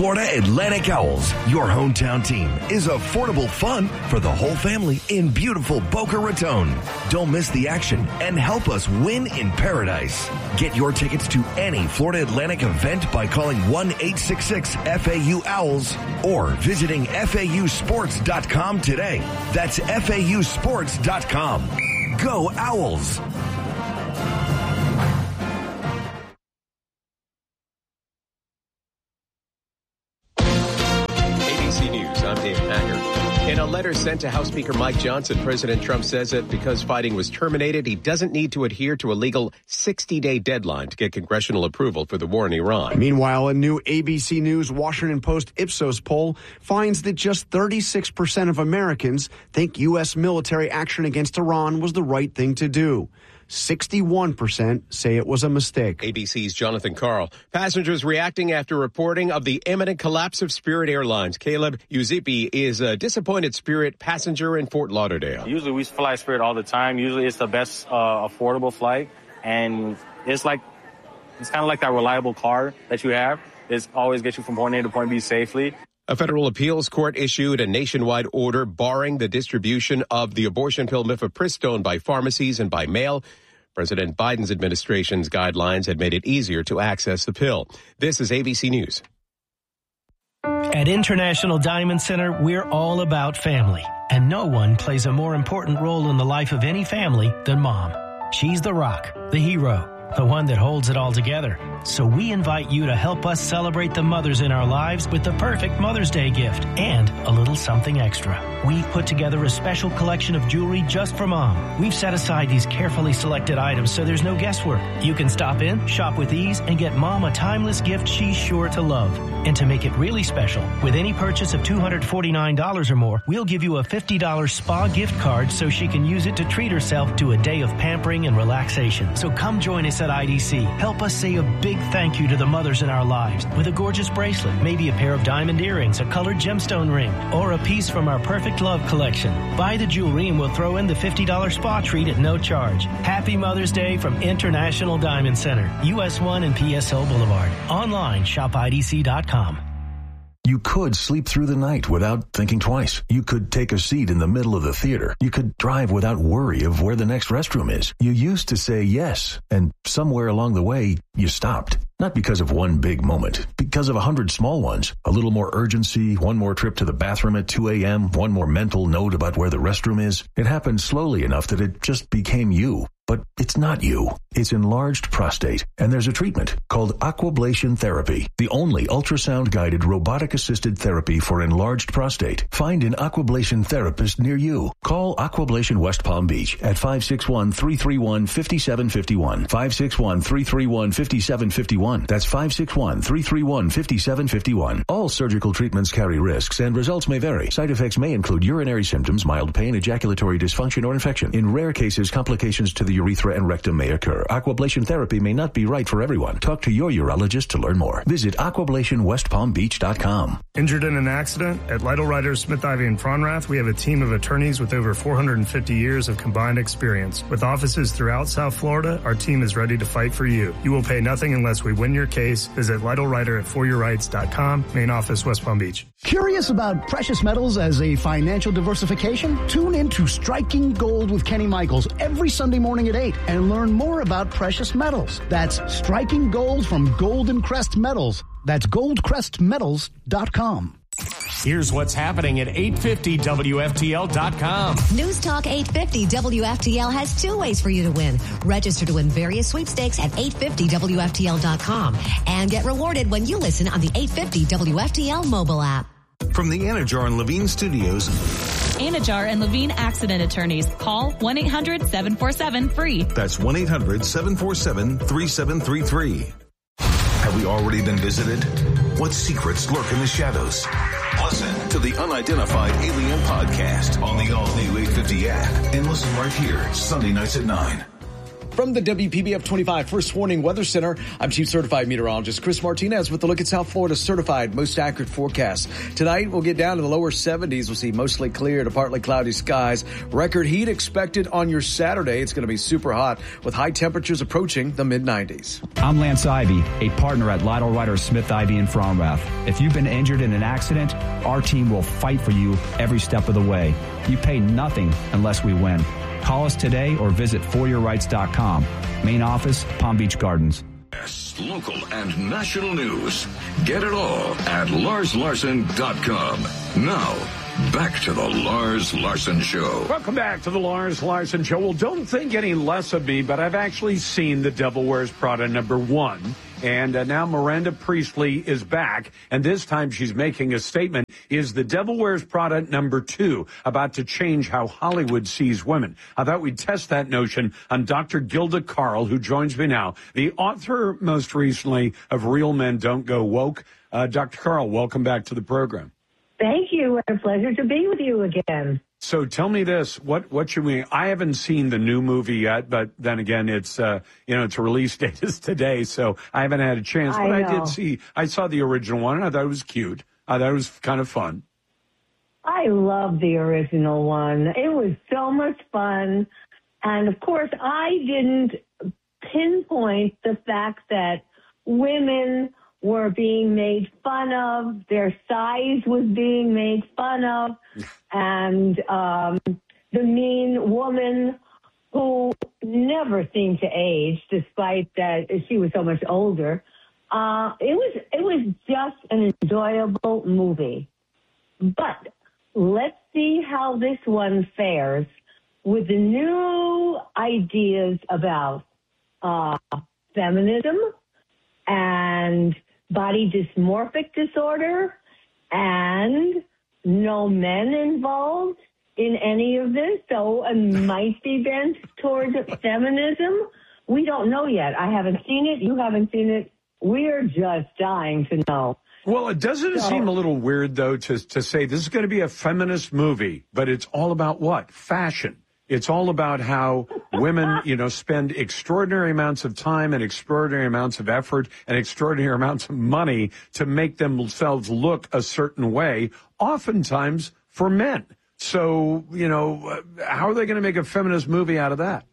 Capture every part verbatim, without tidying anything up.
Florida Atlantic Owls, your hometown team, is affordable fun for the whole family in beautiful Boca Raton. Don't miss the action and help us win in paradise. Get your tickets to any Florida Atlantic event by calling one eight six six F A U Owls or visiting F A U sports dot com today. That's F A U sports dot com. Go Owls! I'm Dave Packard. In a letter sent to House Speaker Mike Johnson, President Trump says that because fighting was terminated, he doesn't need to adhere to a legal sixty-day deadline to get congressional approval for the war in Iran. Meanwhile, a new A B C News Washington Post Ipsos poll finds that just thirty-six percent of Americans think U S military action against Iran was the right thing to do. sixty-one percent say it was a mistake. A B C's Jonathan Karl. Passengers reacting after reporting of the imminent collapse of Spirit Airlines. Caleb Uzipi is a disappointed Spirit passenger in Fort Lauderdale. Usually we fly Spirit all the time. Usually it's the best uh, affordable flight. And it's like, it's kind of like that reliable car that you have. It always gets you from point A to point B safely. A federal appeals court issued a nationwide order barring the distribution of the abortion pill mifepristone by pharmacies and by mail. President Biden's administration's guidelines had made it easier to access the pill. This is A B C News. At International Diamond Center, we're all about family, and no one plays a more important role in the life of any family than mom. She's the rock, the hero, the one that holds it all together. So we invite you to help us celebrate the mothers in our lives with the perfect Mother's Day gift and a little something extra. We've put together a special collection of jewelry just for mom. We've set aside these carefully selected items so there's no guesswork. You can stop in, shop with ease, and get mom a timeless gift she's sure to love. And to make it really special, with any purchase of two hundred forty-nine dollars or more, we'll give you a fifty dollars spa gift card so she can use it to treat herself to a day of pampering and relaxation. So come join us at I D C. Help us say a big thank you to the mothers in our lives with a gorgeous bracelet, maybe a pair of diamond earrings, a colored gemstone ring, or a piece from our Perfect Love collection. Buy the jewelry and we'll throw in the fifty dollars spa treat at no charge. Happy Mother's Day from International Diamond Center, U S one and P S O Boulevard. Online, shop I D C dot com. You could sleep through the night without thinking twice. You could take a seat in the middle of the theater. You could drive without worry of where the next restroom is. You used to say yes, and somewhere along the way, you stopped. Not because of one big moment, because of a hundred small ones. A little more urgency, one more trip to the bathroom at two a.m., one more mental note about where the restroom is. It happened slowly enough that it just became you. But it's not you. It's enlarged prostate, and there's a treatment called Aquablation Therapy, the only ultrasound-guided robotic-assisted therapy for enlarged prostate. Find an Aquablation therapist near you. Call Aquablation West Palm Beach at five six one, three three one, five seven five one, five six one, three three one, five seven five one. That's five six one, three three one, five seven five one. All surgical treatments carry risks, and results may vary. Side effects may include urinary symptoms, mild pain, ejaculatory dysfunction, or infection. In rare cases, complications to the urethra and rectum may occur. Aquablation therapy may not be right for everyone. Talk to your urologist to learn more. Visit aquablation west palm beach dot com. Injured in an accident? At Lytle Writers Smith Ivy and Fronrath, we have a team of attorneys with over four hundred fifty years of combined experience. With offices throughout South Florida, our team is ready to fight for you. You will pay nothing unless we win your case. Visit Lytle Writer at for your rights dot com. Main office, West Palm Beach. Curious about precious metals as a financial diversification? Tune in to Striking Gold with Kenny Michaels every Sunday morning at eight and learn more about precious metals. That's Striking Gold from Golden Crest Metals. That's gold crest metals dot com. Here's what's happening at eight fifty W F T L dot com. News Talk eight fifty W F T L has two ways for you to win. Register to win various sweepstakes at eight fifty W F T L dot com and get rewarded when you listen on the eight fifty W F T L mobile app. From the Anajar and Levine Studios. Anajar and Levine Accident Attorneys. Call one eight hundred seven four seven free. That's one eight hundred seven four seven three seven three three. Have we already been visited? What secrets lurk in the shadows? Listen to the Unidentified Alien Podcast on the all-new eight fifty app and listen right here Sunday nights at nine. From the W P B F twenty-five First Warning Weather Center, I'm Chief Certified Meteorologist Chris Martinez with a look at South Florida's certified most accurate forecast. Tonight, we'll get down to the lower seventies. We'll see mostly clear to partly cloudy skies. Record heat expected on your Saturday. It's going to be super hot with high temperatures approaching the mid nineties. I'm Lance Ivy, a partner at Lytle Ryder Smith Ivy in Fromrath. If you've been injured in an accident, our team will fight for you every step of the way. You pay nothing unless we win. Call us today or visit for your rights dot com. Main office, Palm Beach Gardens. Yes, local and national news. Get it all at Lars Larson dot com. Now, back to the Lars Larson Show. Welcome back to the Lars Larson Show. Well, don't think any less of me, but I've actually seen The Devil Wears Prada number one. And uh, now Miranda Priestley is back, and this time she's making a statement. Is The Devil Wears Prada number two about to change how Hollywood sees women? I thought we'd test that notion on Doctor Gilda Carl, who joins me now, the author most recently of Real Men Don't Go Woke. Uh, Doctor Carl, welcome back to the program. Thank you. What a pleasure to be with you again. So tell me this, what what should we, I haven't seen the new movie yet, but then again, it's, uh, you know, its release date is today, so I haven't had a chance, but I, I did see, I saw the original one, and I thought it was cute. I thought it was kind of fun. I love the original one. It was so much fun, and of course, I didn't pinpoint the fact that women were being made fun of, their size was being made fun of, and um, the mean woman who never seemed to age, despite that she was so much older. Uh, it was it was just an enjoyable movie. But let's see how this one fares with the new ideas about uh, feminism and body dysmorphic disorder, and no men involved in any of this, so it might be bent towards feminism. We don't know yet. I haven't seen it. You haven't seen it. We're just dying to know. Well, it doesn't so, seem a little weird, though, to to say this is going to be a feminist movie, but it's all about what? Fashion. It's all about how women, you know, spend extraordinary amounts of time and extraordinary amounts of effort and extraordinary amounts of money to make themselves look a certain way, oftentimes for men. So, you know, how are they going to make a feminist movie out of that?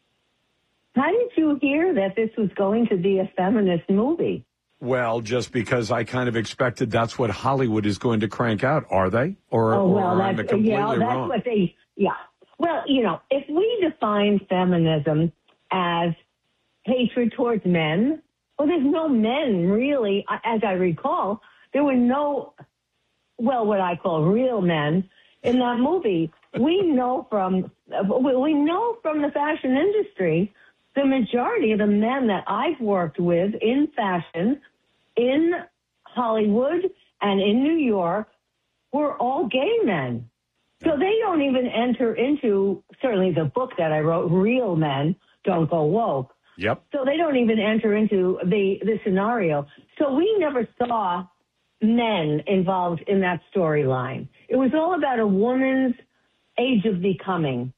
How did you hear that this was going to be a feminist movie? Well, just because I kind of expected that's what Hollywood is going to crank out, are they? Or, oh, well, or am I completely yeah, that's wrong? what they, yeah. Well, you know, if we define feminism as hatred towards men, well, there's no men really, as I recall, there were no, well, what I call real men in that movie. We know from, we know from the fashion industry, the majority of the men that I've worked with in fashion, in Hollywood and in New York, were all gay men. So they don't even enter into, certainly the book that I wrote, Real Men Don't Go Woke. Yep. So they don't even enter into the, the scenario. So we never saw men involved in that storyline. It was all about a woman's age of becoming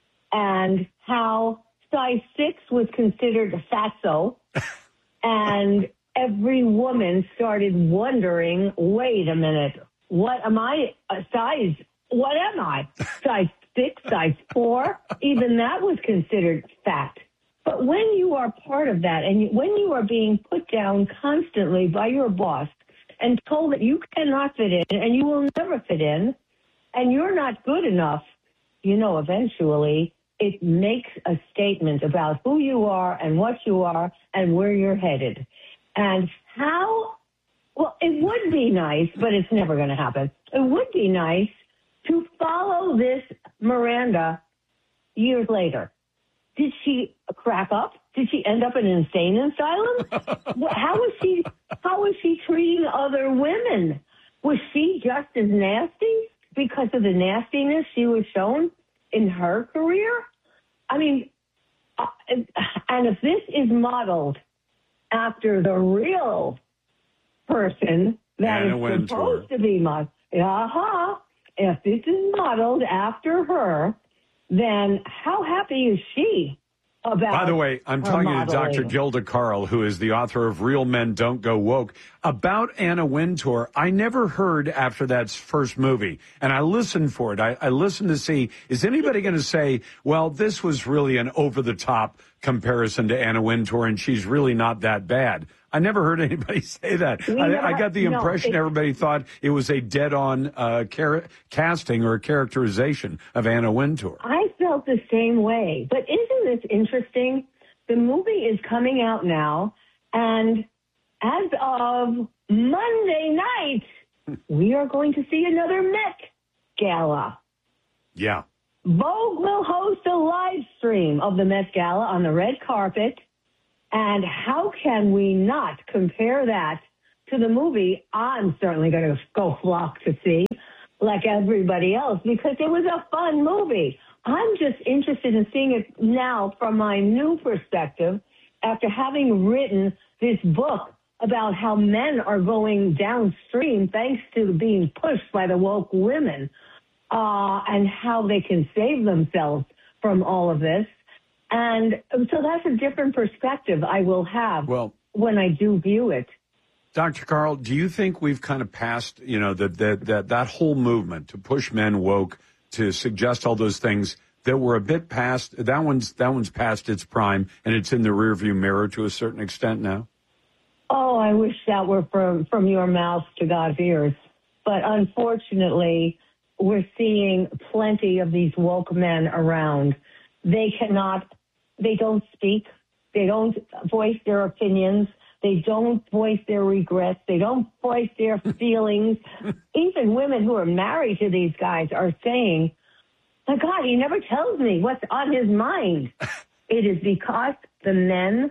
and how size six was considered fatso, and every woman started wondering, wait a minute, what am I, a size What am I? Size six, size four? Even that was considered fat. But when you are part of that, and when you are being put down constantly by your boss and told that you cannot fit in and you will never fit in, and you're not good enough, you know, eventually it makes a statement about who you are and what you are and where you're headed. And how, well, it would be nice, but it's never going to happen. It would be nice to follow this Miranda years later. Did she crack up? Did she end up in an insane asylum? How was she, how was she treating other women? Was she just as nasty because of the nastiness she was shown in her career? I mean, uh, and if this is modeled after the real person that Anna is Wintour. supposed to be modeled, uh-huh, if this is modeled after her, then how happy is she about. By the way, I'm talking modeling. to Doctor Gilda Carl, who is the author of Real Men Don't Go Woke. About Anna Wintour, I never heard after that first movie, and I listened for it. I, I listened to see, is anybody going to say, well, this was really an over-the-top comparison to Anna Wintour, and she's really not that bad? I never heard anybody say that. I, never, I got the no, impression it, everybody thought it was a dead-on uh, char- casting or characterization of Anna Wintour. I felt the same way. But isn't this interesting? The movie is coming out now, and as of Monday night, we are going to see another Met Gala. Yeah. Vogue will host a live stream of the Met Gala on the red carpet. And how can we not compare that to the movie I'm certainly going to go flock to see, like everybody else, because it was a fun movie. I'm just interested in seeing it now from my new perspective after having written this book about how men are going downstream thanks to being pushed by the woke women, uh, and how they can save themselves from all of this. And so that's a different perspective I will have well, when I do view it. Doctor Carl, do you think we've kind of passed, you know, that that that that whole movement to push men woke, to suggest all those things that were a bit past, that one's that one's past its prime, and it's in the rearview mirror to a certain extent now? Oh, I wish that were from, from your mouth to God's ears. But unfortunately, we're seeing plenty of these woke men around. They cannot... They don't speak. They don't voice their opinions. They don't voice their regrets. They don't voice their feelings. Even women who are married to these guys are saying, my God, he never tells me what's on his mind. It is because the men,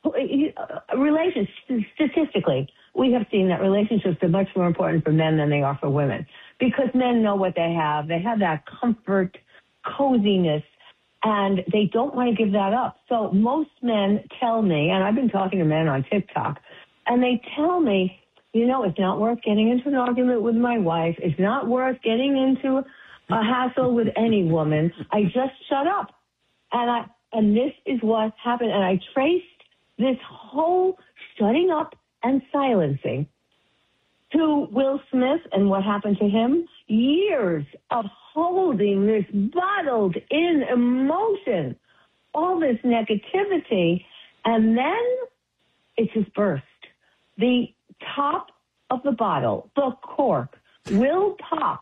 relations, statistically, we have seen that relationships are much more important for men than they are for women, because men know what they have. They have that comfort, coziness, and they don't want to give that up. So most men tell me, and I've been talking to men on TikTok, and they tell me, you know, it's not worth getting into an argument with my wife. It's not worth getting into a hassle with any woman. I just shut up. And I and this is what happened. And I traced this whole shutting up and silencing to Will Smith and what happened to him. Years of holding this bottled in emotion, all this negativity, and then it just burst. The top of the bottle, the cork, will pop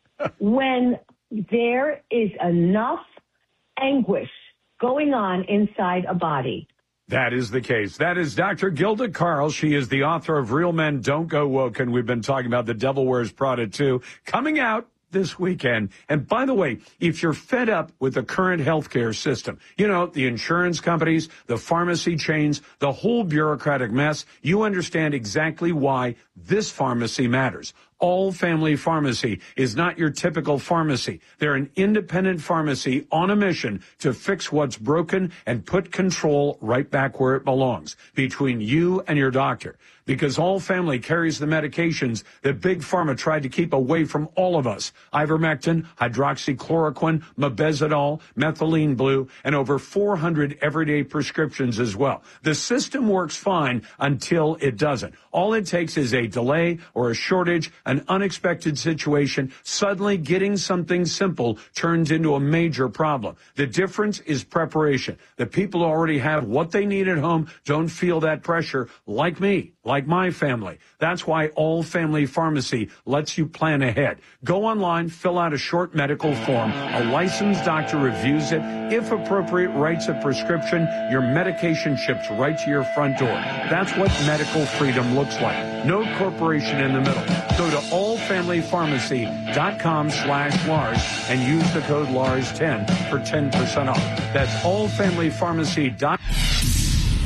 when there is enough anguish going on inside a body. That is the case. That is Doctor Gilda Carl. She is the author of Real Men Don't Go Woke, and we've been talking about The Devil Wears Prada two, coming out this weekend. And by the way, if you're fed up with the current healthcare system, you know, the insurance companies, the pharmacy chains, the whole bureaucratic mess, you understand exactly why this pharmacy matters. All Family Pharmacy is not your typical pharmacy. They're an independent pharmacy on a mission to fix what's broken and put control right back where it belongs, between you and your doctor. Because All Family carries the medications that Big Pharma tried to keep away from all of us. Ivermectin, hydroxychloroquine, mebendazole, methylene blue, and over four hundred everyday prescriptions as well. The system works fine until it doesn't. All it takes is a delay or a shortage, an unexpected situation. Suddenly getting something simple turns into a major problem. The difference is preparation. The people who already have what they need at home don't feel that pressure, like me, like my family. That's why All Family Pharmacy lets you plan ahead. Go online, fill out a short medical form. A licensed doctor reviews it. If appropriate, writes a prescription. Your medication ships right to your front door. That's what medical freedom looks like. No corporation in the middle. Go to all family pharmacy dot com slash Lars and use the code Lars ten for ten percent off. That's all family pharmacy dot com.